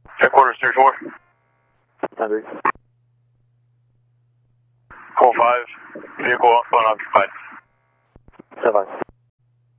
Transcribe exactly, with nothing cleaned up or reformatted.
Headquarters three four. Hundred. Four five. Vehicle unoccupied. Seven.